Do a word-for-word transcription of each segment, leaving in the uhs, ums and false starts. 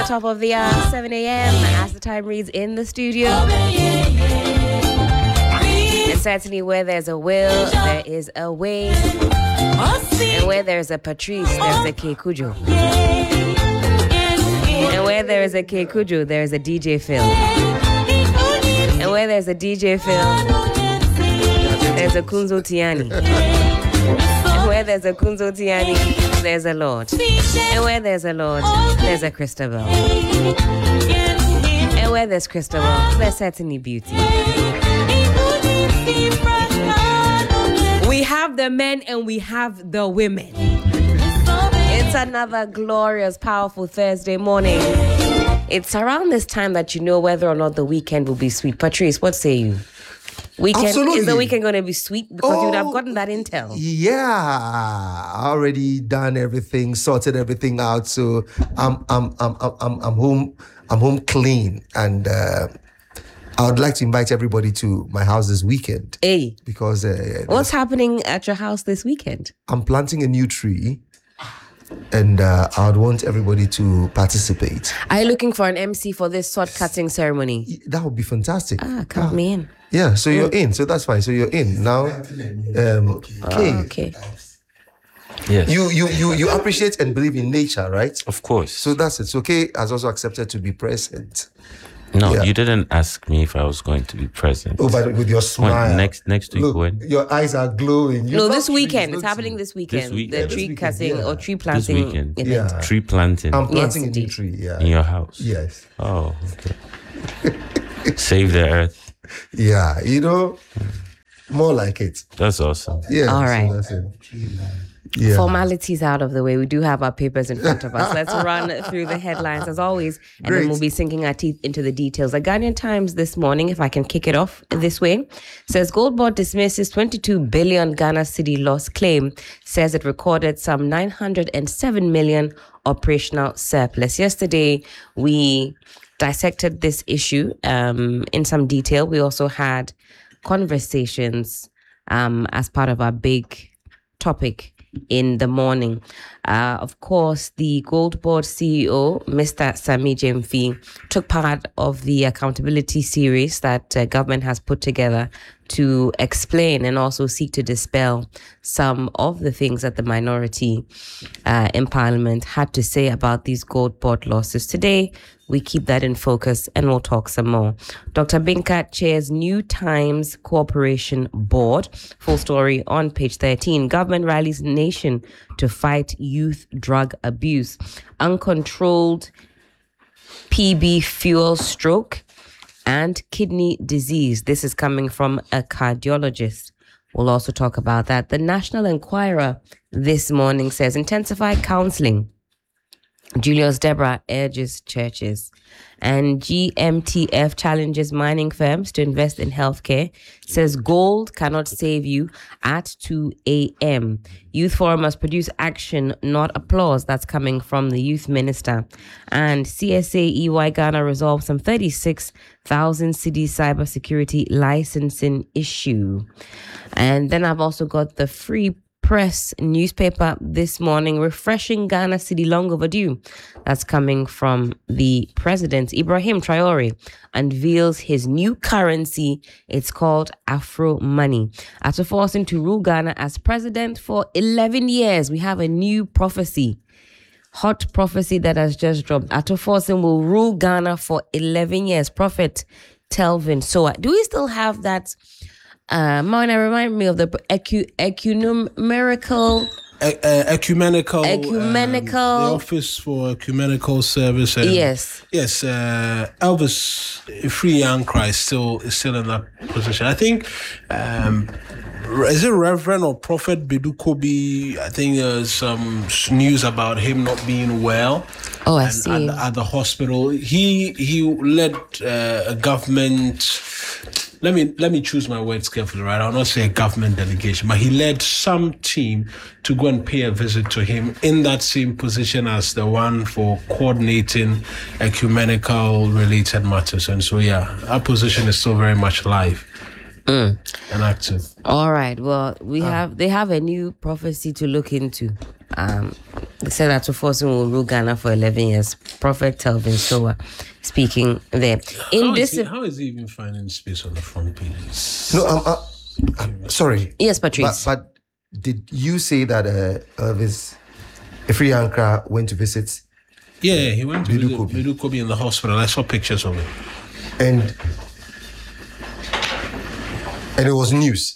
Top of the hour, seven a.m. as the time reads in the studio. And certainly where there's a will, there is a way. And where there's a Patrice, there's a Kekujo. And where there is a Kekujo, there's a D J Phil. And where there's a D J Phil, there's a Kunzo Tiani. And where there's a Kunzo Tiani, there's a Lord. And where there's a Lord, there's a Christabel. And where there's Christabel, there's certainly beauty. We have the men and we have the women. It's another glorious, powerful Thursday morning. It's around this time that you know whether or not the weekend will be sweet. Patrice, what say you? Weekend, Absolutely. Is the weekend going to be sweet? Because oh, you would have gotten that intel. Yeah, already done everything, sorted everything out. So I'm I'm I'm I'm I'm home. I'm home clean, and uh, I would like to invite everybody to my house this weekend. Hey, because uh, what's happening at your house this weekend? I'm planting a new tree. And uh, I would want everybody to participate. Are you looking for an M C for this sword cutting ceremony? That would be fantastic. Ah, count ah. me in. Yeah, so you're in. So that's fine. So you're in now. Um, okay. Oh, okay. Yes. You you you you appreciate and believe in nature, right? Of course. So that's it. So Kay has also accepted to be present. No, yeah. You didn't ask me if I was going to be present. Oh, but with your smile. When, next next week Look, when? Your eyes are glowing. You no, this weekend. It's happening this weekend. This weekend. The Yeah, tree weekend, cutting yeah. or tree planting. This weekend. Event. Yeah. Tree planting. I'm planting yes, a new tree, yeah. In your house? Yes. Oh, okay. Save the earth. Yeah, you know, more like it. That's awesome. Yeah. All right. So that's it. Yeah. Formalities out of the way. We do have our papers in front of us. Let's run through the headlines as always, and Great. then we'll be sinking our teeth into the details. The Ghanaian Times this morning, if I can kick it off this way, says Gold Board dismisses twenty-two billion Ghana city loss claim, says it recorded some nine hundred seven million operational surplus. Yesterday, we dissected this issue um, in some detail. We also had conversations um, as part of our big topic in the morning. Uh, of course, the Gold Board C E O, Mister Sami Gyamfi, took part of the accountability series that uh, government has put together to explain and also seek to dispel some of the things that the minority uh, in Parliament had to say about these Gold Board losses. Today, we keep that in focus and we'll talk some more. Doctor Binka chairs New Times Cooperation Board. Full story on page thirteen. Government rallies nation to fight youth drug abuse. Uncontrolled P B fuel stroke and kidney disease. This is coming from a cardiologist. We'll also talk about that. The National Enquirer this morning says intensify counseling. Julius Deborah urges churches. And G M T F challenges mining firms to invest in healthcare. Says gold cannot save you at two a.m. Youth Forum must produce action, not applause. That's coming from the youth minister. And C S A E Y Ghana resolved some thirty-six thousand city cybersecurity licensing issue. And then I've also got the Free Press newspaper this morning, refreshing Ghana city long overdue. That's coming from the president. Ibrahim Traore unveils his new currency. It's called Afro Money. After forcing to rule Ghana as president for eleven years, we have a new prophecy. Hot prophecy that has just dropped. Ato Forson will rule Ghana for eleven years. Prophet Telvin. So uh, do we still have that? Uh, Mona, remind me of the ecu, ecumerical... E- uh, ecumenical... Ecumenical... Um, the Office for Ecumenical Service. And yes. Yes, uh, Elvis Free Young Christ still is still in that position. I think... Um, is it Reverend or Prophet Bedu Kobi? I think there's some news about him not being well. Oh, I and, see. And at the hospital. He, he led uh, a government... Let me let me choose my words carefully, right? I'll not say a government delegation, but he led some team to go and pay a visit to him in that same position as the one for coordinating ecumenical related matters. And so, yeah, our position is still very much live mm. and active. All right. Well, we ah. have they have a new prophecy to look into. Um, they said that to force will rule Ghana for eleven years. Prophet Telvin Sowa speaking there. In How this, is, he, how is he even finding space on the front page? No, I'm, uh, I'm sorry. yes, But, Patrice. but did you say that uh, Elvis Efri Ankra went to visit Yeah, he went to Bidu visit Kobi. Bidu Kobi in the hospital. I saw pictures of it. and and it was news?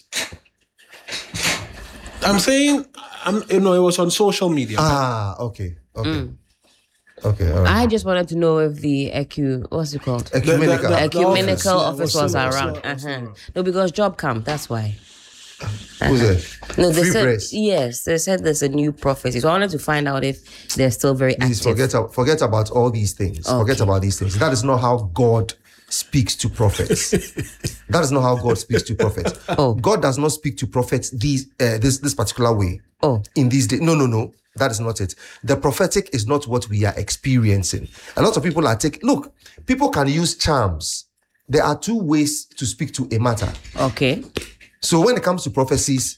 I'm saying, I'm, you know, it was on social media. Ah, okay, okay, Mm. okay. All right. I just wanted to know if the ecu, what's it called? Ecumenical. The- the- Ecumenical office, yeah, office was was still- was around. still- was Uh-huh. still around. No, because job camp. That's why. Who's that? No, they Free said press. yes. They said there's a new prophecy. So I wanted to find out if they're still very Please active. forget ab- forget about all these things. Forget about these things. That is not how God speaks to prophets. That is not how God speaks to prophets. Oh. God does not speak to prophets these uh, this this particular way. Oh. In these days, no, no, no. That is not it. The prophetic is not what we are experiencing. A lot of people are taking. Look, people can use charms. There are two ways to speak to a matter. Okay. So when it comes to prophecies,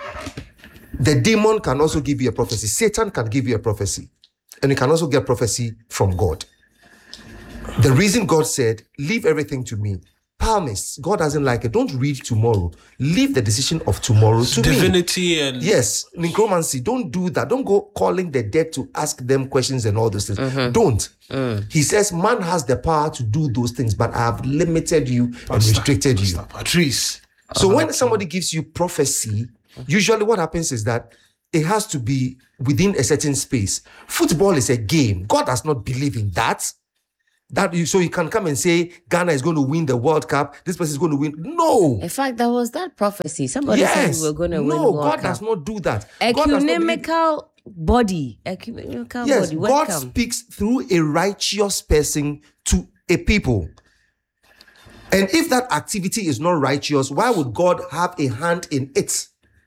the demon can also give you a prophecy. Satan can give you a prophecy. And you can also get prophecy from God. The reason God said, leave everything to me. Palmists, God doesn't like it. Don't read tomorrow. Leave the decision of tomorrow to me. Divinity and Yes, necromancy. Don't do that. Don't go calling the dead to ask them questions and all those things. Don't. He says, man has the power to do those things, but I have limited you and restricted you. Patrice. So when somebody gives you prophecy, usually what happens is that it has to be within a certain space. Football is a game. God does not believe in that. That you, so you can come and say Ghana is going to win the World Cup. This person is going to win. No. In fact, that was that prophecy. Somebody Yes. said we were going to win no, the World God Cup. does not do that. God does not believe- Ecumenical body. Ecumenical Yes, body. God Welcome. speaks through a righteous person to a people. And if that activity is not righteous, why would God have a hand in it?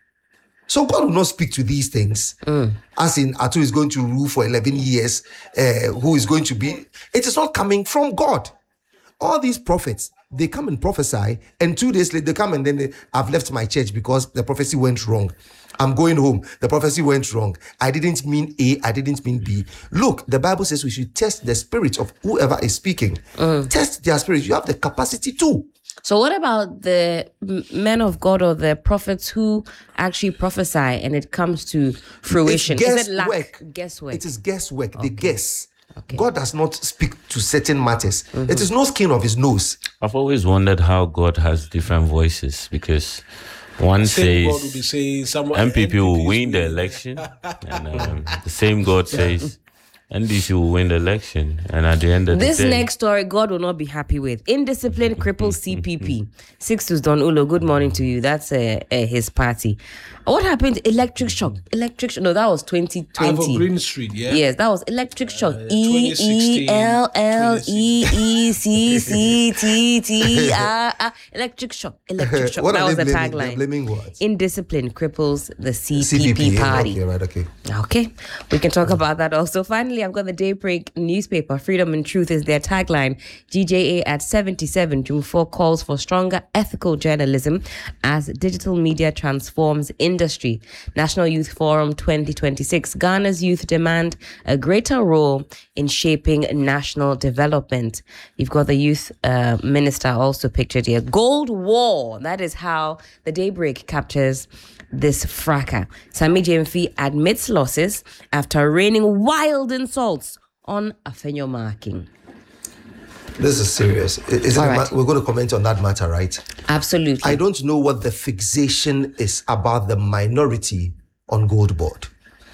So God will not speak to these things. As in, Atu is going to rule for eleven years, uh, who is going to be... It is not coming from God. All these prophets, they come and prophesy, and two days later, they come and then they, I've left my church because the prophecy went wrong. I'm going home. The prophecy went wrong. I didn't mean A, I didn't mean B. Look, the Bible says we should test the spirit of whoever is speaking. Test their spirit. You have the capacity to. So what about the m- men of God or the prophets who actually prophesy and it comes to fruition? It's Is it luck? guesswork. Guesswork. It is guesswork. They guess. God does not speak to certain matters. It is no skin of his nose. I've always wondered how God has different voices because one Same God will be says saying someone M P P will M P Ps win the will- election, and um, the same God says N D C will win the election, and at the end of This the day, next story, God will not be happy with. Indiscipline cripples C P P. Sixtus Don Ulo, good morning to you. That's uh, uh, his party. What happened? Electric shock. Electric shock. No, that was twenty Ivor twenty. Green Street, yeah. Yes, that was electric shock. Uh, E E L L E E C C T T R R. Electric shock. Electric shock. What That are was they the blaming? They're tagline. blaming what? Indiscipline cripples the C P C P P P. party. Okay, right, okay. Okay, we can talk about that also. Finally, I've got the Daybreak newspaper. Freedom and Truth is their tagline. G J A at seventy-seven, June fourth calls for stronger ethical journalism as digital media transforms industry. National Youth Forum twenty twenty-six. Ghana's youth demand a greater role in shaping national development. You've got the youth uh, minister also pictured here. Gold War. That is how the Daybreak captures this fracas. Sami Jemfi admits losses after raining wild insults on Afenyo Marking. This is serious. I- Is it All a ma- right. we're going to comment on that matter, right? Absolutely. I don't know what the fixation is about the minority on Gold Board.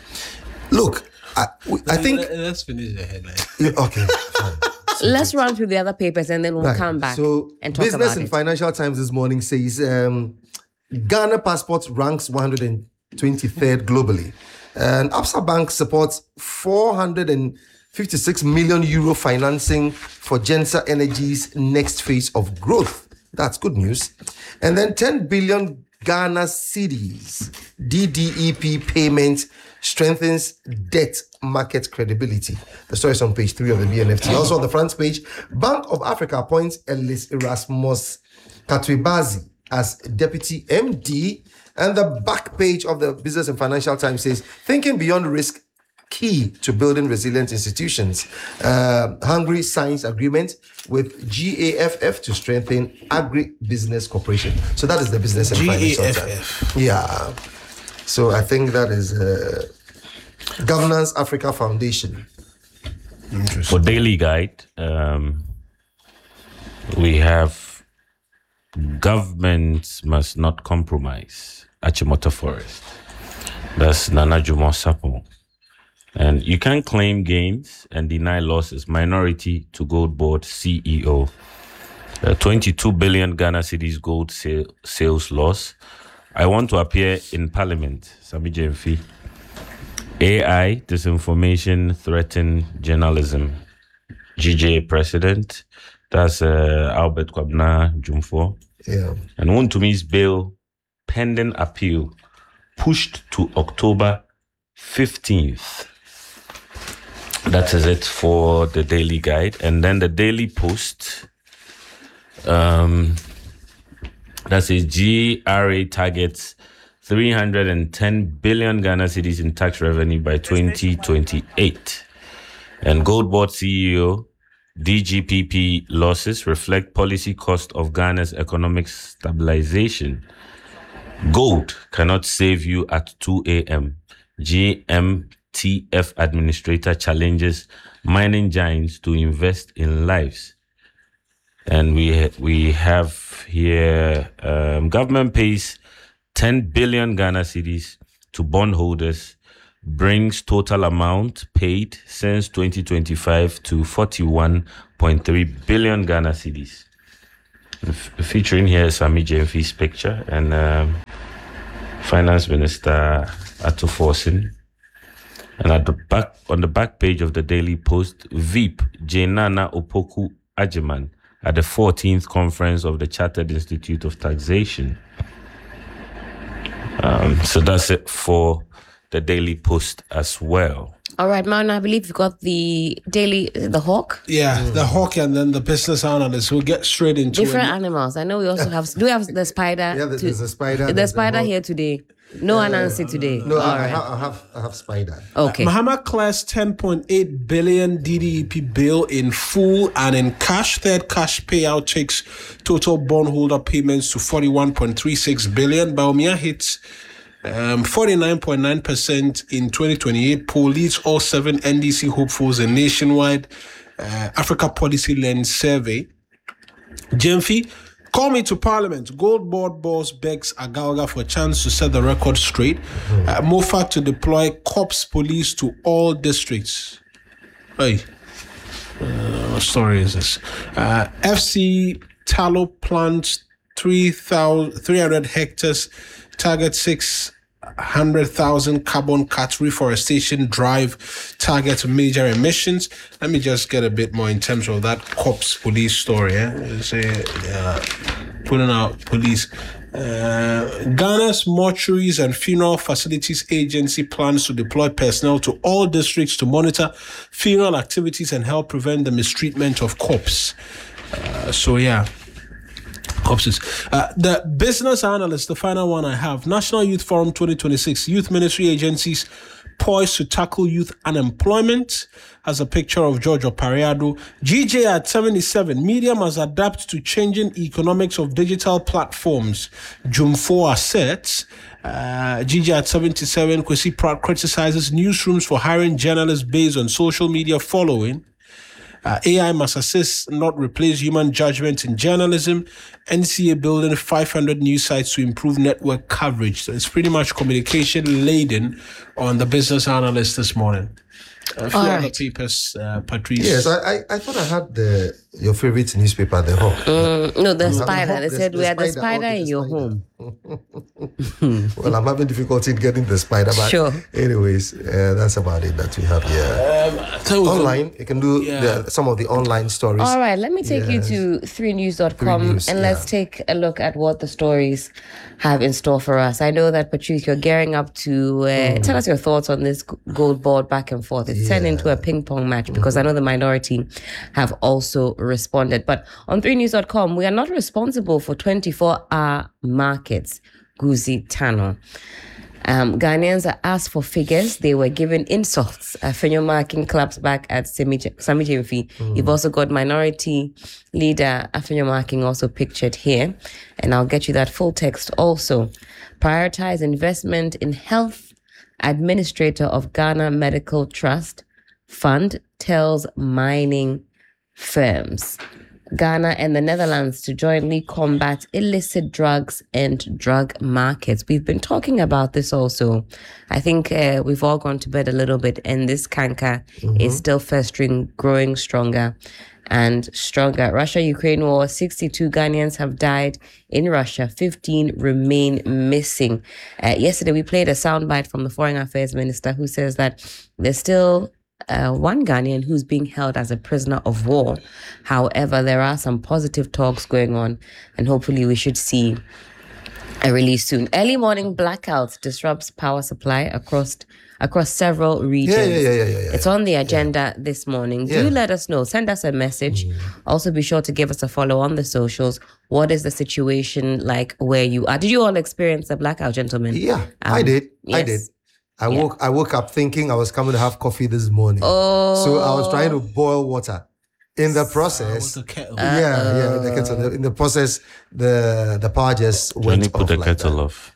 Look, I, we- I think... Let- Let's finish the headline. Okay, fine. Let's run through the other papers and then we'll Right. come back So, and talk Business about and it. Financial Times this morning says um, Ghana passport ranks one hundred twenty-third globally. And Absa Bank supports four hundred fifty-six million euro financing for Gensa Energy's next phase of growth. That's good news. And then ten billion Ghana cedis D D E P payment strengthens debt market credibility. The story is on page three of the B N F T. Also on the front page, Bank of Africa appoints Ellis Erasmus Katwebazi as deputy M D. And the back page of the Business and Financial Times says, thinking beyond risk, key to building resilient institutions. Uh, Hungary signs agreement with G A F F to strengthen agri-business cooperation. So that is the Business and Financial Times. G A F F. Yeah. So I think that is uh, Governance Africa Foundation. For Daily Guide, um, we have governments must not compromise Achimota Forest. That's Nana Jumo Sapong. And you can't claim gains and deny losses. Minority to Gold Board C E O. Uh, twenty-two billion Ghana cedis gold sale, sales loss. I want to appear in Parliament. Sami Jemfi. A I, disinformation, threaten journalism. G J President. That's uh, Albert Kwabna Jumfo. Yeah. And Wuntumi's bail pending appeal pushed to October fifteenth. That is it for the Daily Guide. And then the Daily Post. Um, that says G R A targets three hundred ten billion Ghana cedis in tax revenue by twenty twenty-eight. And Gold Board C E O, D G P P losses reflect policy cost of Ghana's economic stabilization. Gold cannot save you at two a.m. G M T F administrator challenges mining giants to invest in lives. And we ha- we have here um, government pays ten billion Ghana cedis to bondholders, brings total amount paid since twenty twenty-five to forty-one point three billion Ghana cedis. F- featuring here is Sami Jemfi's picture and um, Finance Minister Ato Forson. And at the back, on the back page of the Daily Post, V I P Jenana Opoku Ajiman at the fourteenth conference of the Chartered Institute of Taxation. Um, so that's it for the Daily Post as well. All right, Martin, I believe you got the Daily, the Hawk. Yeah, the hawk and then the business analyst. We'll get straight into Different it. animals. I know we also have, do we have the spider? Yeah, there's, to- there's a spider. The there's a spider hawk. here today. No Anansi today. No, All I, I, right. have, I have I have spider. Okay. Mahama class ten point eight billion D D E P bill in full and in cash. Third cash payout takes total bondholder payments to forty-one point three six billion. Baumia hits um, forty-nine point nine percent in twenty twenty-eight. Poll leads all seven N D C hopefuls in nationwide uh, Africa Policy Lens survey. Jemfi, call me to Parliament. Gold Board boss begs Agaga for a chance to set the record straight. Uh, Moffat to deploy cops police to all districts. Hey, uh, what story is this? Uh, F C Tallow plants three hundred hectares, target six hundred thousand carbon cut. Reforestation drive target major emissions. Let me just get a bit more in terms of that cops police story. Eh? Say, uh, putting out police. Uh, Ghana's Mortuaries and Funeral Facilities Agency plans to deploy personnel to all districts to monitor funeral activities and help prevent the mistreatment of corpses. Uh, so yeah. Corpses. Uh, the business analyst, the final one I have, National Youth Forum twenty twenty-six, youth ministry agencies poised to tackle youth unemployment, has a picture of George Opariado. G J at seventy-seven, media must adapt to changing economics of digital platforms. Jumfo asserts. Uh, G J at seventy-seven, Kwesi Pratt criticizes newsrooms for hiring journalists based on social media following. Uh, A I must assist, not replace human judgment in journalism. N C A building five hundred new sites to improve network coverage. So it's pretty much communication laden on the business analyst this morning. A few All other right. papers, uh, Patrice. Yes, I, I I thought I had the your favorite newspaper, the Hawk. Mm, no, the the spider. hawk, They the- said the we had the spider. spider Okay, in the your spider. home. Well, I'm having difficulty in getting the spider back. Sure. Anyways, uh, that's about it that we have here. Um, I think we can- Online, you can do Yeah. the, some of the online stories. All right, let me take Yes. you to three news dot com Three News, and let's yeah. take a look at what the stories have in store for us. I know that, Patrice, you're gearing up to uh, tell us your thoughts on this g- gold board back and forth. It's turned into a ping pong match because I know the minority have also responded. But on three news dot com, we are not responsible for twenty-four hour markets, Guzi Tano. Um, Ghanaians are asked for figures. They were given insults. Uh, Fenyo marking claps back at Sami Jemfi. Mm. You've also got minority leader Afenyo marking also pictured here. And I'll get you that full text also. Prioritize investment in health. Administrator of Ghana Medical Trust Fund tells mining firms. Ghana and the Netherlands to jointly combat illicit drugs and drug markets. We've been talking about this also. I think uh, we've all gone to bed a little bit, and this canker mm-hmm. is still festering, growing stronger and stronger. Russia-Ukraine war, sixty-two Ghanaians have died in Russia, fifteen remain missing. Uh, yesterday, we played a soundbite from the Foreign Affairs Minister who says that there's still Uh, one Ghanaian who's being held as a prisoner of war. However, there are some positive talks going on, and hopefully we should see a release soon. Early morning blackouts disrupts power supply across across several regions. Yeah, yeah, yeah, yeah, yeah, yeah. It's on the agenda yeah. this morning. Yeah. Do let us know. Send us a message. Mm. Also, be sure to give us a follow on the socials. What is the situation like where you are? Did you all experience the blackout, gentlemen? Yeah, um, I did. Yes. I did. I yeah. woke I woke up thinking I was coming to have coffee this morning. Oh. So I was trying to boil water. In the process, uh, the kettle. yeah, uh, yeah, the kettle. In the process, the the power just went When you put off the like kettle that. off.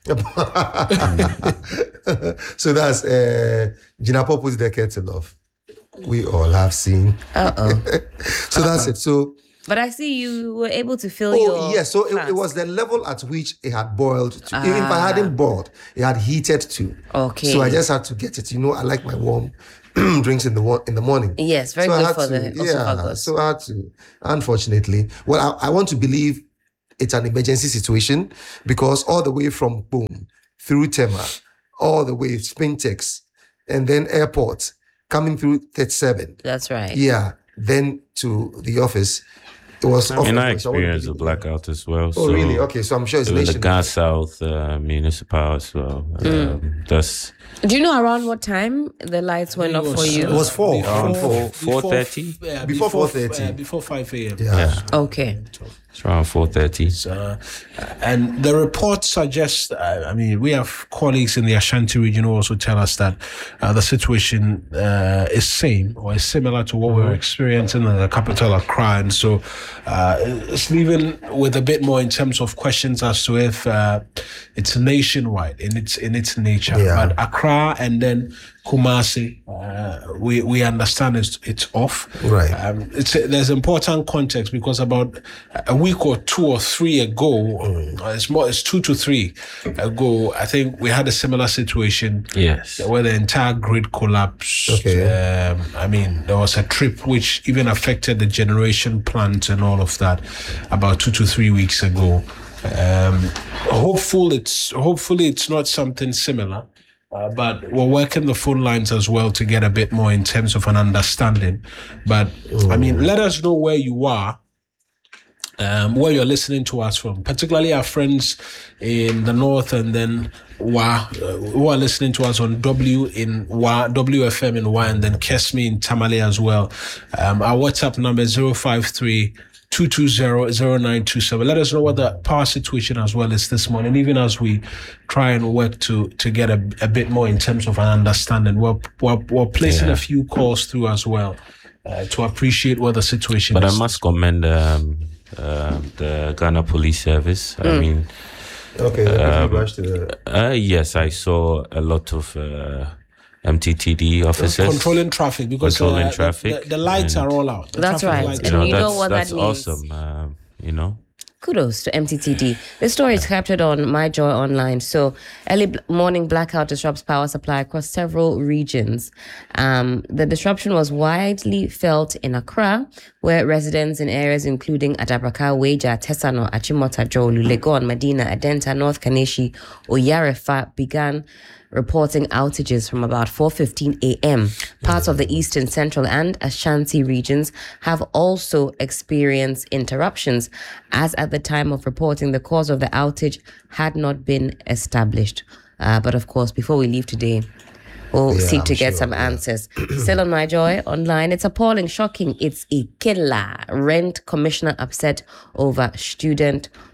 So that's uh, Jinapo put the kettle off. We all have seen. Uh oh. So uh-uh. that's it. So. But I see you were able to fill oh, your. Oh, yes. So it, it was the level at which it had boiled to. Ah. If I hadn't boiled, it had heated to. Okay. So I just had to get it. You know, I like my warm drinks in the in the morning. Yes, very so good for to, the yeah. So I had to. Unfortunately, well, I, I want to believe it's an emergency situation because all the way from Boom through Tema, all the way Spintex, and then airport coming through thirty-seven. That's right. Yeah. Then to the office. It was I mean, I experienced a blackout as well. Oh, so really? Okay, so I'm sure it's in the Ghana nationwide. South uh, municipal as well. Mm. Um, that's. Do you know around what time the lights went off for you? It was four. Around Before, four four thirty. Yeah, before four thirty. Uh, before five a m. Yeah. yeah. Okay. It's around four thirty. Uh, and the report suggests, uh, I mean, we have colleagues in the Ashanti region who also tell us that uh, the situation uh, is same or is similar to what mm-hmm. we're experiencing in the capital Accra. And so uh, it's leaving with a bit more in terms of questions as to if uh, it's nationwide in its in its nature. Yeah. But Accra and then Kumasi, uh, we we understand it's it's off. Right. Um, it's there's important context because about a week or two or three ago, mm. uh, it's more it's two to three ago. I think we had a similar situation. Yes. Where the entire grid collapsed. Okay. Um, I mean, there was a trip which even affected the generation plant and all of that about two to three weeks ago. Um, hopeful it's hopefully it's not something similar. Uh, but we're working the phone lines as well to get a bit more in terms of an understanding. But Ooh. I mean, let us know where you are, um, where you're listening to us from, particularly our friends in the north and then Wa, uh, who are listening to us on W in Wa, W F M in Wa, and then Kesme in Tamale as well. Um, our WhatsApp number is zero five three two two zero zero nine two seven. Let us know what the power situation as well is this morning, even as we try and work to to get a, a bit more in terms of an understanding. We're, we're, we're placing yeah. a few calls through as well uh, to appreciate what the situation but is. But I must commend um, uh, the Ghana Police Service. Mm. I mean, okay, um, to the... uh, yes, I saw a lot of uh, M T T D officers controlling traffic because controlling uh, traffic. The, the lights are all out. The that's right. Lights. And you know, you that's, know what that's that means. awesome. Uh, you know. Kudos to M T T D. This story is captured on My Joy Online. So, early bl- morning blackout disrupts power supply across several regions. Um, the disruption was widely felt in Accra, where residents in areas including Adabraka, Weja, Tesano, Achimota, Jolu, Legon, Medina, Adenta, North Kaneshi, Oyarefa began reporting outages from about four fifteen a.m. Parts of the eastern, central, and Ashanti regions have also experienced interruptions, as at the time of reporting, the cause of the outage had not been established. Uh, but of course, before we leave today, we'll yeah, seek to I'm get sure, some yeah. answers. Still on My Joy Online, it's appalling, shocking. It's a killer. Rent commissioner upset over student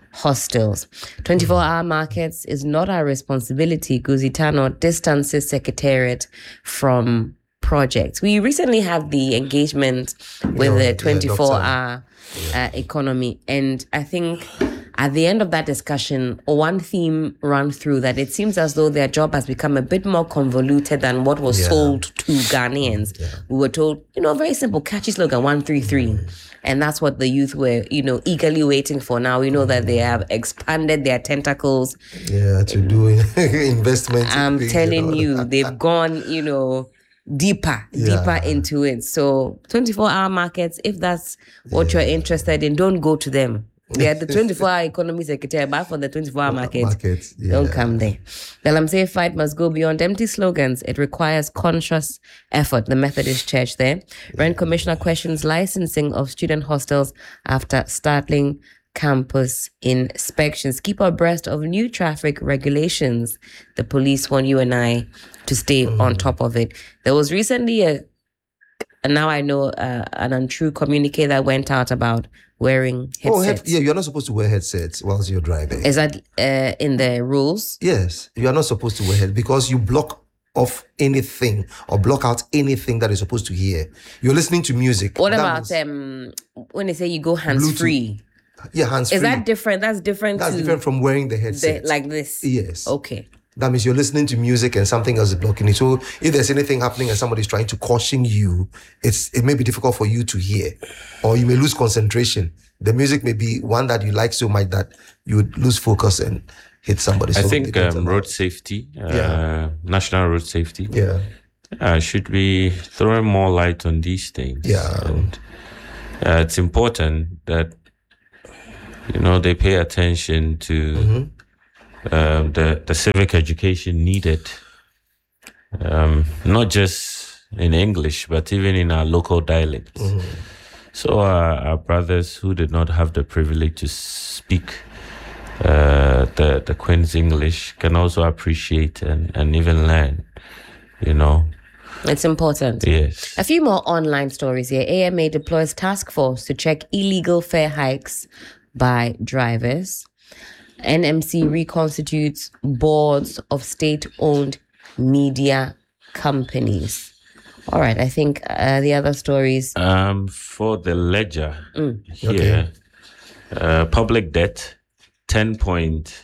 hostels. twenty-four hour markets is not our responsibility. Guzitano distances Secretariat from projects. We recently had the engagement with Yeah, the twenty-four hour yeah, uh, economy, and I think at the end of that discussion, one theme ran through that it seems as though their job has become a bit more convoluted than what was Yeah. sold to Ghanaians. Yeah. We were told, you know, very simple, catchy slogan, one three three. And that's what the youth were, you know, eagerly waiting for. Now we know that they have expanded their tentacles. Yeah, to do investment. I'm things, telling know. you, they've gone, you know, deeper, Yeah. deeper into it. So twenty-four hour markets, if that's what you're interested in, don't go to them. They're the twenty-four hour economy secretary, but for the twenty-four hour market, Markets, yeah. don't come there. The Lamsey fight must go beyond empty slogans. It requires conscious effort. The Methodist Church there. Rent Commissioner questions licensing of student hostels after startling campus inspections. Keep abreast of new traffic regulations. The police want you and I to stay on top of it. There was recently a, and now I know uh, an untrue communique that went out about wearing Oh, head, headsets. yeah, you're not supposed to wear headsets whilst you're driving. Is that uh, in the rules? Yes, you are not supposed to wear head because you block off anything or block out anything that is supposed to hear. You're listening to music. What That about means- um when they say you go hands free? yeah, hands Is free. that different? That's different. That's to different from wearing the the, headset. like this. Yes. Okay. That means you're listening to music and something else is blocking it. So if there's anything happening and somebody's trying to caution you, it's it may be difficult for you to hear, or you may lose concentration. The music may be one that you like so much that you would lose focus and hit somebody. I So think depends um, on road that. safety, uh, Yeah. national road safety, Yeah. uh, should be throwing more light on these things. Yeah. And uh, it's important that, you know, they pay attention to um, the, the civic education needed, um, not just in English, but even in our local dialects. So our, our brothers who did not have the privilege to speak uh, the, the Queen's English can also appreciate and, and even learn, you know. It's important. Yes. A few more online stories here. A M A deploys task force to check illegal fare hikes by drivers. N M C reconstitutes boards of state-owned media companies. All right, I think uh, the other stories. Um, for the ledger here, Okay. uh, public debt, ten point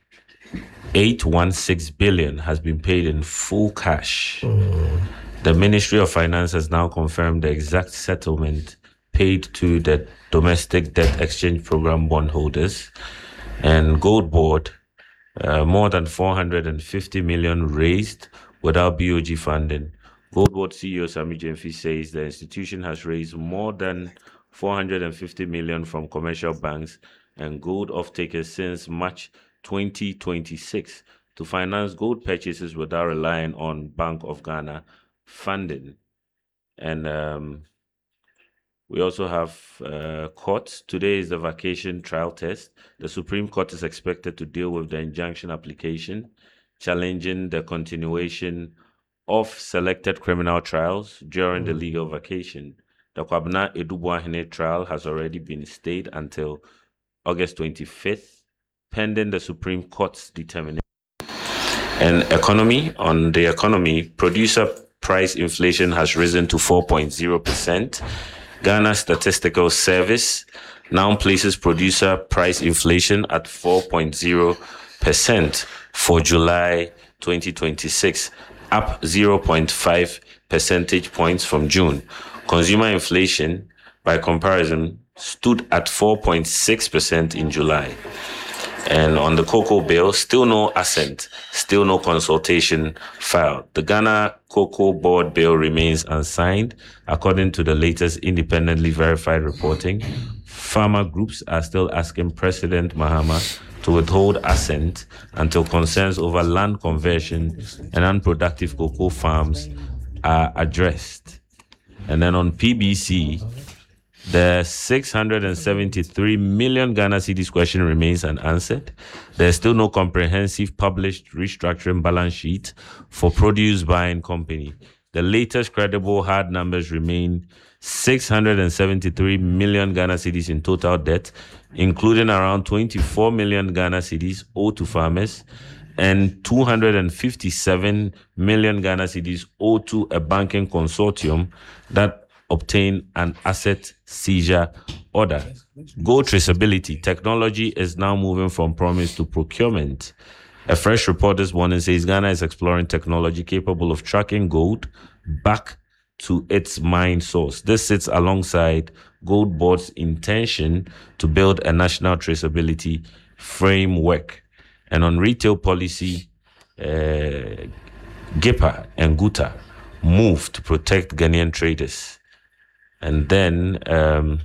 eight one six billion has been paid in full cash. The Ministry of Finance has now confirmed the exact settlement paid to the domestic debt exchange program bondholders. And Gold Board, uh, more than four hundred fifty million raised without B O G funding. Gold Board C E O Sami Jemfi says the institution has raised more than four hundred fifty million from commercial banks and gold off-takers since March twenty twenty-six to finance gold purchases without relying on Bank of Ghana funding. And um, we also have uh, courts. Today is the vacation trial test. The Supreme Court is expected to deal with the injunction application, challenging the continuation of selected criminal trials during the legal vacation. The Kwabena Edubuahene trial has already been stayed until August twenty-fifth, pending the Supreme Court's determination. And economy, on the economy, producer price inflation has risen to four point zero percent. Ghana Statistical Service now places producer price inflation at four point zero percent for July twenty twenty-six, up zero point five percentage points from June. Consumer inflation, by comparison, stood at four point six percent in July. And on the cocoa bill, still no assent, still no consultation filed. The Ghana Cocoa Board bill remains unsigned. According to the latest independently verified reporting, farmer groups are still asking President Mahama to withhold assent until concerns over land conversion and unproductive cocoa farms are addressed. And then on P B C, the six hundred seventy-three million Ghana cedis question remains unanswered. There's still no comprehensive published restructuring balance sheet for produce buying company. The latest credible hard numbers remain six hundred seventy-three million Ghana cedis in total debt, including around twenty-four million Ghana cedis owed to farmers and two hundred fifty-seven million Ghana cedis owed to a banking consortium that obtained an asset seizure order. Gold traceability technology is now moving from promise to procurement. A fresh report this morning says Ghana is exploring technology capable of tracking gold back to its mine source. This sits alongside Gold Board's intention to build a national traceability framework. And on retail policy, uh, GIPA and GUTA move to protect Ghanaian traders. And then um,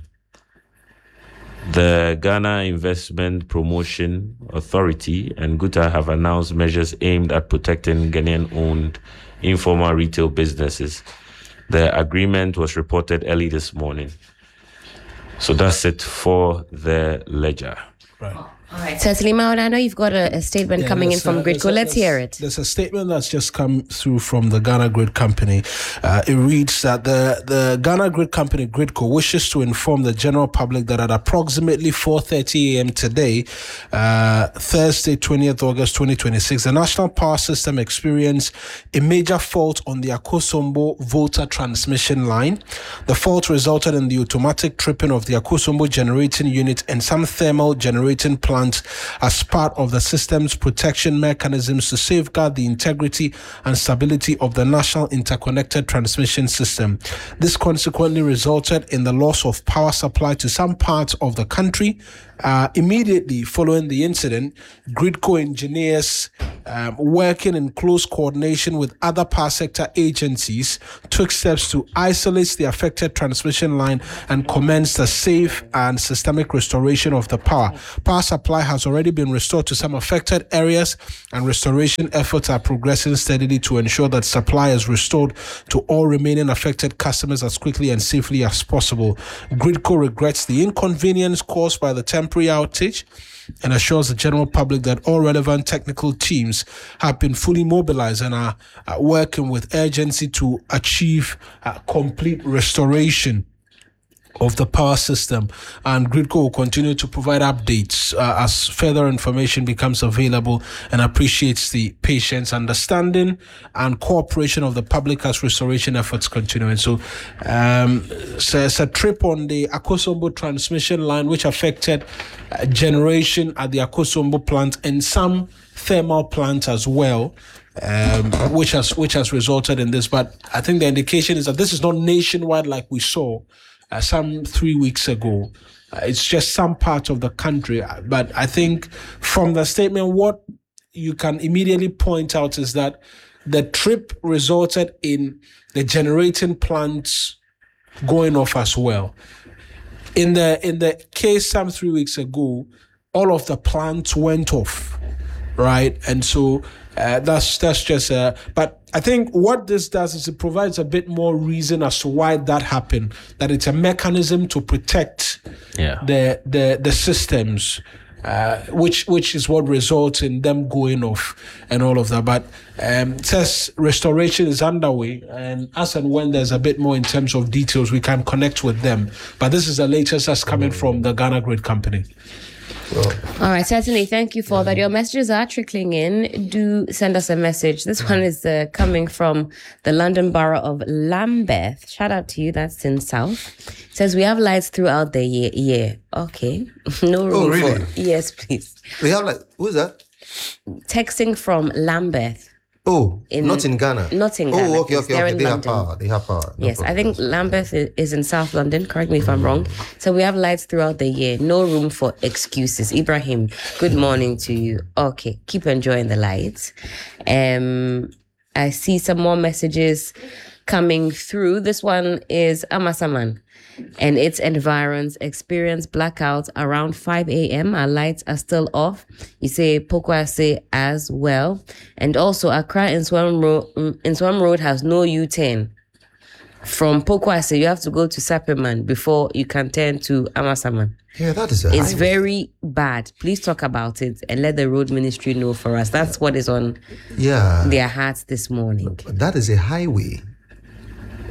the Ghana Investment Promotion Authority and GUTA have announced measures aimed at protecting Ghanaian-owned informal retail businesses. The agreement was reported early this morning. So that's it for the ledger. Right. All right, certainly, Maud, I know you've got a, a statement Yeah, coming in there's from a- Gridco. there's a- Let's hear it. There's a statement that's just come through from the Ghana Grid Company. Uh, it reads that the, the Ghana Grid Company, Gridco, wishes to inform the general public that at approximately four thirty a.m. today, uh, Thursday, twentieth August twenty twenty-six, the National Power System experienced a major fault on the Akosombo Volta transmission line. The fault resulted in the automatic tripping of the Akosombo generating unit and some thermal generating plants as part of the system's protection mechanisms to safeguard the integrity and stability of the national interconnected transmission system. This consequently resulted in the loss of power supply to some parts of the country. Uh, immediately following the incident, Gridco engineers um, working in close coordination with other power sector agencies took steps to isolate the affected transmission line and commence the safe and systemic restoration of the power. Power supply has already been restored to some affected areas, and restoration efforts are progressing steadily to ensure that supply is restored to all remaining affected customers as quickly and safely as possible. Gridco regrets the inconvenience caused by the temporary outage and assures the general public that all relevant technical teams have been fully mobilized and are uh, working with urgency to achieve uh, complete restoration of the power system, and Gridco will continue to provide updates uh, as further information becomes available, and appreciates the patience, understanding, and cooperation of the public as restoration efforts continue. And so, um, so it's a trip on the Akosombo transmission line which affected uh, generation at the Akosombo plant and some thermal plants as well. Um, which has which has resulted in this, but I think the indication is that this is not nationwide like we saw Uh, some three weeks ago. Uh, it's just some part of the country. Uh, But I think from the statement, what you can immediately point out is that the trip resulted in the generating plants going off as well. In the in the case some three weeks ago, all of the plants went off, right? And so uh, that's that's just. Uh, but I think what this does is it provides a bit more reason as to why that happened. That it's a mechanism to protect Yeah. the the the systems, uh, which which is what results in them going off and all of that. But um, it says restoration is underway, and as and when there's a bit more in terms of details, we can connect with them. But this is the latest that's coming from the Ghana Grid Company. All right, certainly. Thank you for that. Your messages are trickling in. Do send us a message. This one is uh, coming from the London Borough of Lambeth. Shout out to you. That's in South. It says we have lights throughout the year. year. Okay. No room Oh, really? for... Yes, please. We have like, who's that? Texting from Lambeth. Oh, In- not in Ghana. not in Ghana, Oh, okay, please. okay, They're okay. in They have London. power. They have power. No Yes, I problem. think Lambeth i- is in South London. Correct me if I'm wrong. So we have lights throughout the year. No room for excuses. Ibrahim, good morning to you. Okay, keep enjoying the lights. Um, I see some more messages coming through. This one is Amasaman and its environs experience blackouts around five a.m. Our lights are still off. You say Pokwase as well. And also Accra in Swam Road, in Swam Road has no U-turn. From Pokwase, you have to go to Saperman before you can turn to Amasaman. Yeah, that is a It's highway. very bad. Please talk about it and let the road ministry know for us. That's what is on Yeah, their hearts this morning. that is a highway.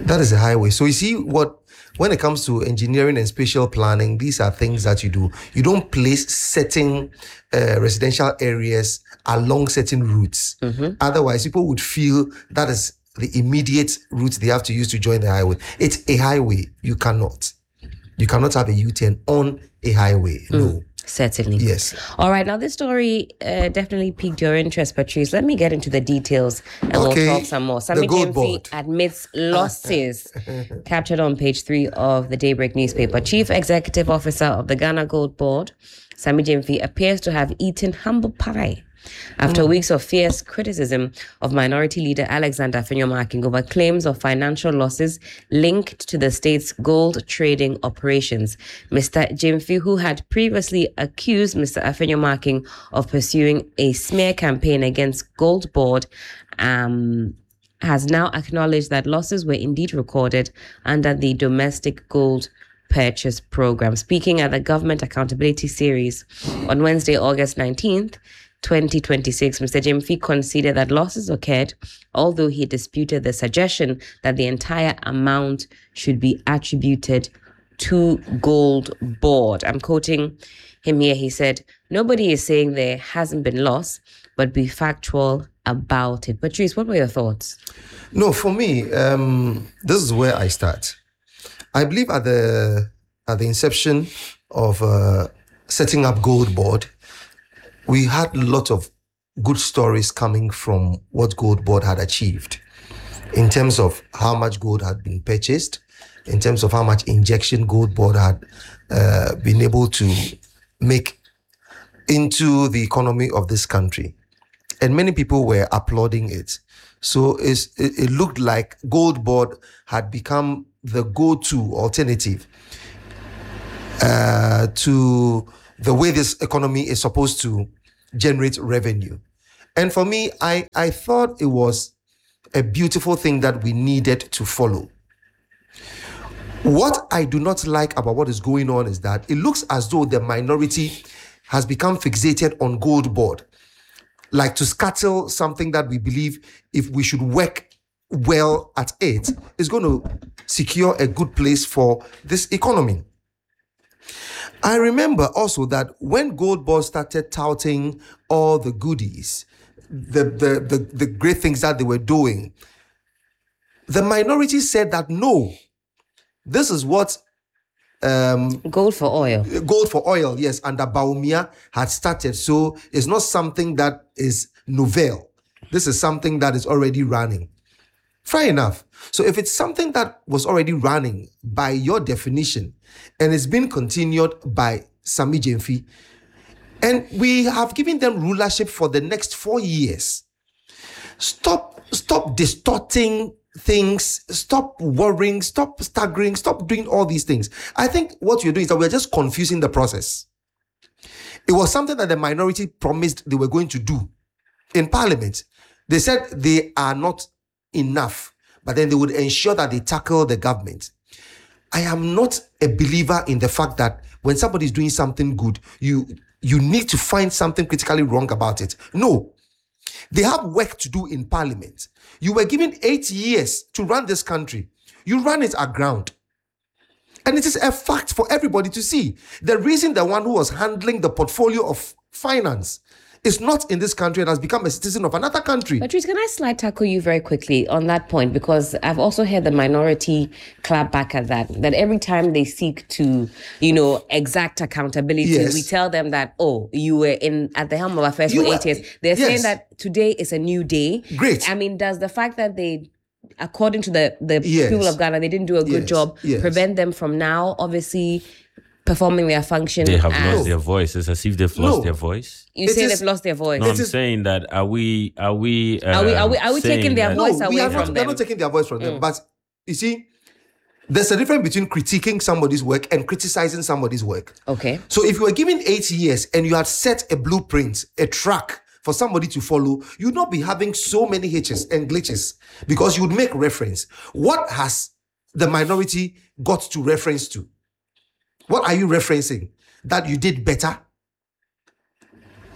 That is a highway. So you see what, when it comes to engineering and spatial planning, these are things that you do. You don't place certain uh, residential areas along certain routes. Otherwise, people would feel that is the immediate route they have to use to join the highway. It's a highway. You cannot. You cannot have a U-turn on a highway. No. Certainly. Yes. All right. Now, this story uh, definitely piqued your interest, Patrice. Let me get into the details and Okay. we'll talk some more. The Sami gold James board. admits losses. Captured on page three of the Daybreak newspaper. Chief Executive Officer of the Ghana Gold Board, Sami James appears to have eaten humble pie after weeks of fierce criticism of Minority Leader Alexander Afenyo-Markin over claims of financial losses linked to the state's gold trading operations. Mister Jimfi, who had previously accused Mister Afenyo-Markin of pursuing a smear campaign against Gold Board, um, has now acknowledged that losses were indeed recorded under the domestic gold purchase program. Speaking at the Government Accountability Series on Wednesday, August nineteenth, twenty twenty-six, Mister Jimfi conceded that losses occurred, although he disputed the suggestion that the entire amount should be attributed to Gold Board. I'm quoting him here. He said, "Nobody is saying there hasn't been loss, but be factual about it." Patrice, what were your thoughts? No, for me, um, this is where I start. I believe at the at the inception of uh, setting up Gold Board, we had a lot of good stories coming from what Gold Board had achieved in terms of how much gold had been purchased, in terms of how much injection Gold Board had uh, been able to make into the economy of this country. And many people were applauding it. So it's, it, it looked like Gold Board had become the go-to alternative uh, to the way this economy is supposed to generate revenue. And for me, I, I thought it was a beautiful thing that we needed to follow. What I do not like about what is going on is that it looks as though the minority has become fixated on Gold Board, like to scuttle something that we believe if we should work well at it is going to secure a good place for this economy. I remember also that when Gold Board started touting all the goodies, the, the, the, the great things that they were doing, the minority said that no, this is what um, Gold for oil. Gold for oil, yes, under Baumia had started. So it's not something that is novel. This is something that is already running. Fair enough. So if it's something that was already running by your definition and it's been continued by Sami James, and we have given them rulership for the next four years, stop, stop distorting things, stop worrying, stop staggering, stop doing all these things. I think what you're doing is that we're just confusing the process. It was something that the minority promised they were going to do in Parliament. They said they are not enough, but then they would ensure that they tackle the government. I am not a believer in the fact that when somebody is doing something good, you you need to find something critically wrong about it. No. They have work to do in Parliament. You were given eight years to run this country. You ran it aground. And it is a fact for everybody to see. The reason the one who was handling the portfolio of finance is not in this country and has become a citizen of another country. Patrice, can I slide tackle you very quickly on that point? Because I've also heard the minority clap back at that, that every time they seek to, you know, exact accountability, Yes. we tell them that, oh, you were in at the helm of affairs You for were- eight years. They're yes. saying that today is a new day. Great. I mean, does the fact that they, according to the, the Yes. people of Ghana, they didn't do a good Yes. job, Yes. prevent them from now, obviously, performing their function? They have as- lost their voice. It's as if they've lost No. their voice. You It say is- they've lost their voice. No, I'm is- saying that are we are we uh, Are we- are we- are we saying taking their that- voice No, away we are from not, we are them. not taking their voice from them. But you see, there's a difference between critiquing somebody's work and criticizing somebody's work. Okay. So if you were given eight years and you had set a blueprint, a track for somebody to follow, you'd not be having so many hitches and glitches because you would make reference. What has the minority got to reference to? What are you referencing? That you did better?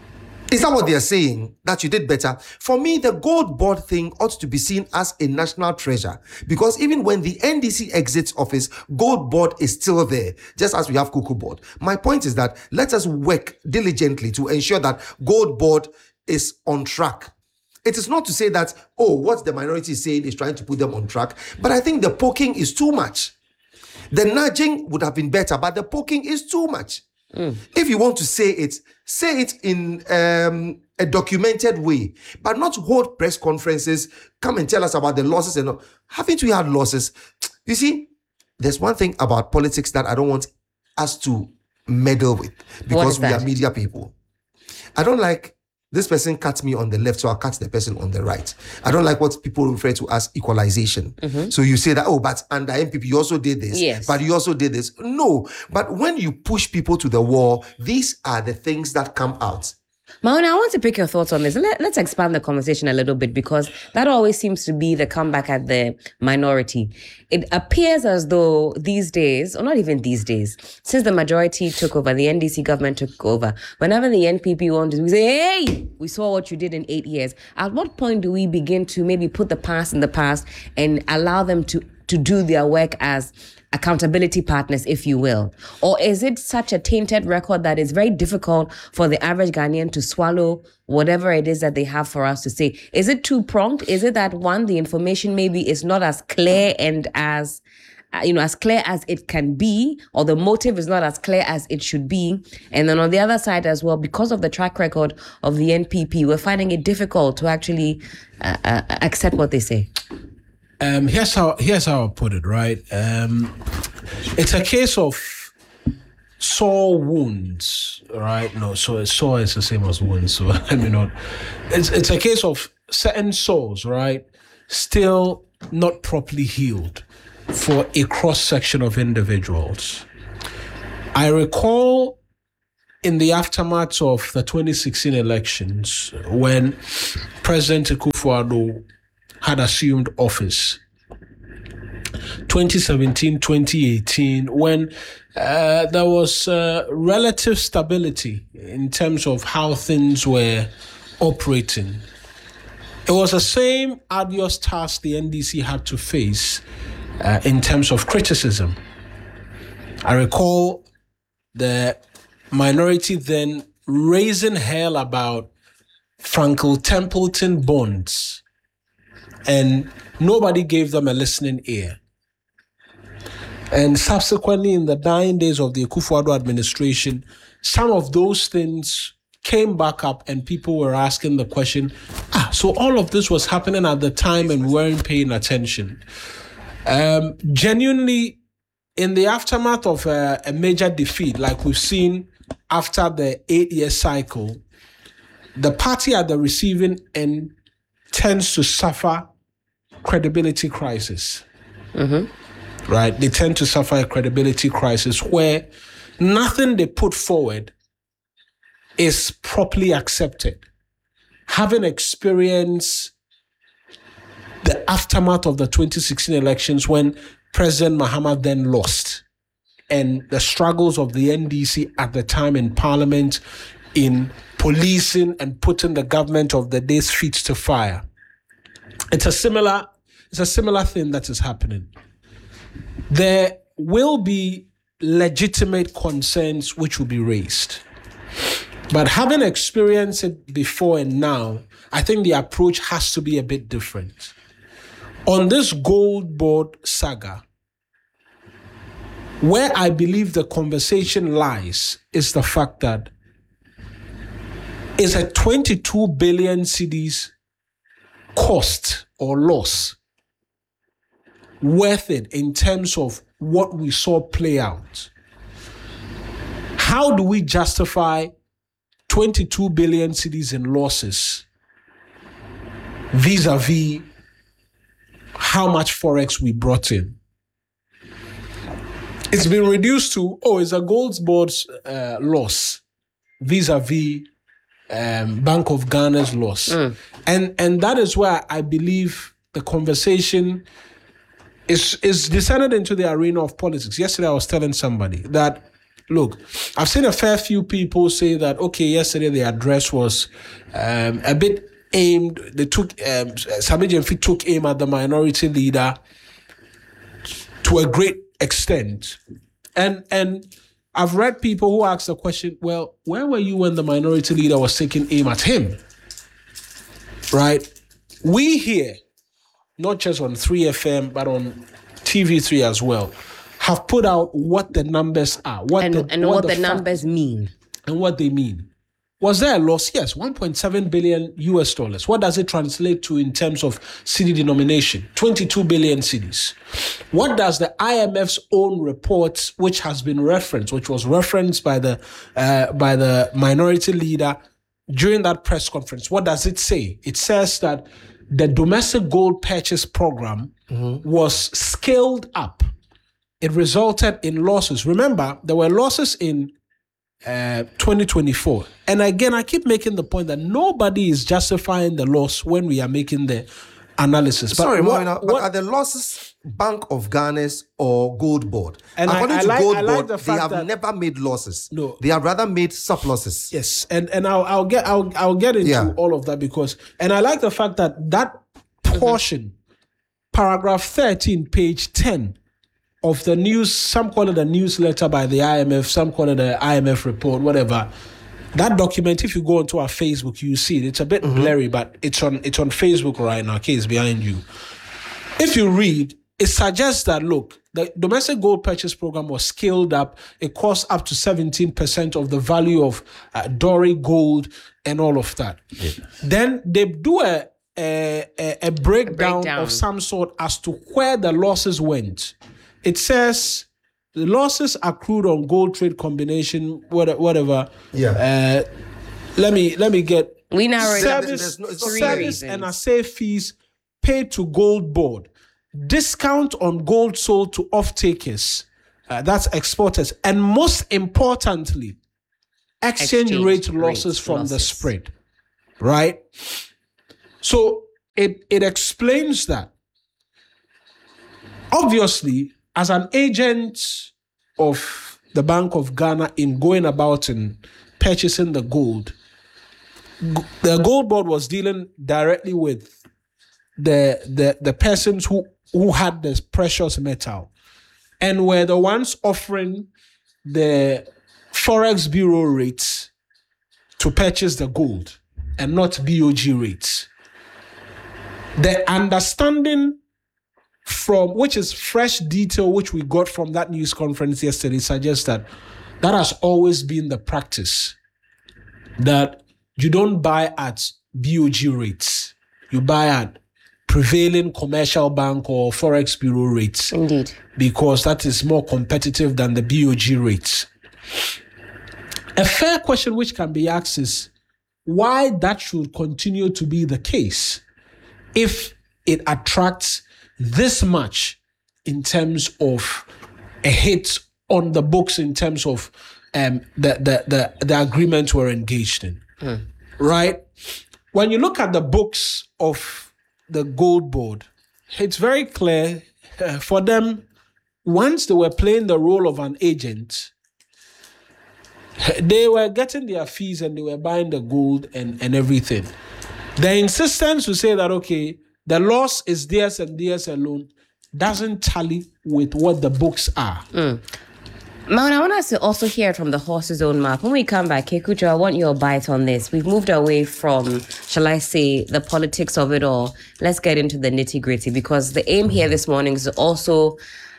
Is that what they're saying? That you did better? For me, the gold board thing ought to be seen as a national treasure, because even when the N D C exits office, gold board is still there, just as we have cocoa board. My point is that let us work diligently to ensure that gold board is on track. It is not to say that, oh, what the minority is saying is trying to put them on track, but I think the poking is too much. The nudging would have been better, but the poking is too much. Mm. If you want to say it, say it in um, a documented way, but not hold press conferences, come and tell us about the losses and all. Haven't we had losses? You see, there's one thing about politics that I don't want us to meddle with, because we are media people. I don't like this person cuts me on the left, so I'll cut the person on the right. I don't like what people refer to as equalization. Mm-hmm. So you say that, oh, but under M P P, you also did this. Yes. But you also did this. No. But when you push people to the wall, these are the things that come out. Maona, I want to pick your thoughts on this. Let, let's expand the conversation a little bit, because that always seems to be the comeback at the minority. It appears as though these days, or not even these days, since the majority took over, the N D C government took over, whenever the N P P wants, we say, hey, we saw what you did in eight years. At what point do we begin to maybe put the past in the past and allow them to, to do their work as accountability partners, if you will? Or is it such a tainted record that it's very difficult for the average Ghanaian to swallow whatever it is that they have for us to say? Is it too prompt? Is it that, one, the information maybe is not as clear and as, uh, you know, as clear as it can be, or the motive is not as clear as it should be? And then on the other side as well, because of the track record of the N P P, we're finding it difficult to actually uh, uh, accept what they say. Um, here's how here's how I put it, right? Um, it's a case of sore wounds, right? No, so sore is the same as wounds, so let me not. It's it's a case of certain sores, right? Still not properly healed for a cross section of individuals. I recall in the aftermath of the twenty sixteen elections, when President Akufo-Addo had assumed office, twenty seventeen, twenty eighteen, when uh, there was uh, relative stability in terms of how things were operating. It was the same arduous task the N D C had to face uh, in terms of criticism. I recall the minority then raising hell about Frankel Templeton bonds, and nobody gave them a listening ear. And subsequently, in the nine days of the Akufo-Addo administration, some of those things came back up, and people were asking the question, ah, so all of this was happening at the time and we weren't paying attention. Um, genuinely, in the aftermath of a, a major defeat, like we've seen after the eight-year cycle, the party at the receiving end tends to suffer credibility crisis. Mm-hmm. Right? They tend to suffer a credibility crisis where nothing they put forward is properly accepted. Having experienced the aftermath of the twenty sixteen elections, when President Mahama then lost, and the struggles of the N D C at the time in Parliament in policing and putting the government of the day's feet to fire. It's a similar, it's a similar thing that is happening. There will be legitimate concerns which will be raised. But having experienced it before and now, I think the approach has to be a bit different. On this gold board saga, where I believe the conversation lies is the fact that it's a twenty-two billion cedis cost or loss worth it in terms of what we saw play out. How do we justify twenty-two billion cedis in losses vis-a-vis how much forex we brought in? It's been reduced to, oh, it's a gold board's uh, loss vis-a-vis um, Bank of Ghana's loss. Mm. And and that is where I believe the conversation is, is descended into the arena of politics. Yesterday I was telling somebody that look, I've seen a fair few people say that, okay, yesterday the address was um, a bit aimed, they took, um, Sammy Gyamfi took aim at the minority leader to a great extent. And, and I've read people who ask the question, well, where were you when the minority leader was taking aim at him? Right? We here, not just on three F M, but on T V three as well, have put out what the numbers are. What and the, and what, what the, the numbers mean. And what they mean. Was there a loss? Yes, one point seven billion U S dollars. What does it translate to in terms of cedi denomination? twenty-two billion cedis. What does the I M F's own report, which has been referenced, which was referenced by the uh, by the minority leader during that press conference, what does it say? It says that the domestic gold purchase program mm-hmm. was scaled up. It resulted in losses. Remember, there were losses in uh, twenty twenty-four. And again, I keep making the point that nobody is justifying the loss when we are making the analysis. But Sorry, what, Moina, what, but are the losses Bank of Ghana's or Gold Board? And According I, I to like, Gold I like Board, the they fact have that, never made losses. No. They have rather made surpluses. Yes, and and I'll I'll get I'll I'll get into Yeah. all of that because and I like the fact that that portion, paragraph thirteen, page ten of the news, some call it a newsletter by the I M F, some call it an I M F report, whatever. That document, if you go onto our Facebook, you see it. It's a bit mm-hmm. blurry, but it's on it's on Facebook right now. Okay, it's behind you. If you read, it suggests that, look, the domestic gold purchase program was scaled up. It cost up to seventeen percent of the value of uh, Doré gold and all of that. Yeah. Then they do a, a, a, a, breakdown a breakdown of some sort as to where the losses went. It says the losses accrued on gold trade combination, whatever. Yeah. Uh, let me let me get We narrowed it up to service, no, it's three service reasons. and assay fees paid to Gold Board, discount on gold sold to off-takers, uh, that's exporters, and most importantly, exchange, Exchange rate rate losses from the losses. spread, right? So it, it explains that. Obviously, as an agent of the Bank of Ghana in going about and purchasing the gold, the Gold Board was dealing directly with the the the persons who who had this precious metal and were the ones offering the Forex Bureau rates to purchase the gold and not B O G rates. The understanding from, which is fresh detail, which we got from that news conference yesterday, suggests that that has always been the practice, that you don't buy at B O G rates. You buy at prevailing commercial bank or Forex Bureau rates. Indeed. Because that is more competitive than the B O G rates. A fair question which can be asked is why that should continue to be the case if it attracts this much in terms of a hit on the books in terms of um, the, the, the, the agreement we're engaged in. Mm. Right? When you look at the books of the Gold Board, it's very clear uh, for them, once they were playing the role of an agent, they were getting their fees and they were buying the gold and, and everything. The insistence to say that, okay, the loss is theirs and theirs alone doesn't tally with what the books are. Mm. Man, I want us to also hear it from the horse's own mouth. When we come back, Kekucho, I want your bite on this. We've moved away from, shall I say, the politics of it all. Let's get into the nitty-gritty, because the aim here this morning is to also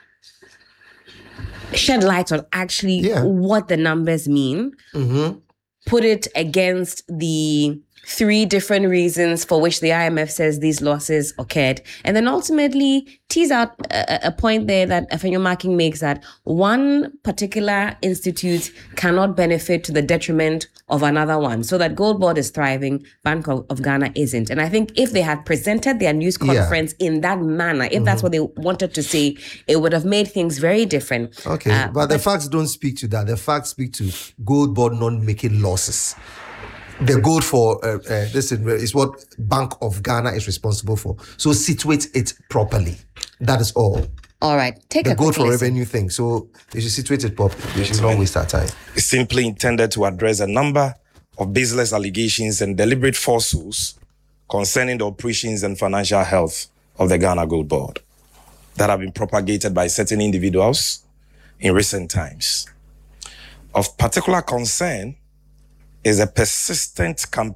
shed light on actually Yeah. what the numbers mean, Mm-hmm. put it against the three different reasons for which the I M F says these losses occurred, and then ultimately tease out a, a point there that Afenyo Marking makes, that one particular institute cannot benefit to the detriment of another one, so that Gold Board is thriving, Bank of, of Ghana isn't. And I think if they had presented their news Yeah. conference in that manner, if that's what they wanted to say, it would have made things very different. Okay, Uh, but the facts don't speak to that. The facts speak to Gold Board not making losses. The gold for uh, uh, this is what Bank of Ghana is responsible for. So situate it properly. That is all. All right, take the a gold quick for listen. revenue thing. So they should situate it properly. They should not waste our time. Is simply intended to address a number of baseless allegations and deliberate falsehoods concerning the operations and financial health of the Ghana Gold Board that have been propagated by certain individuals in recent times. Of particular concern is a persistent campaign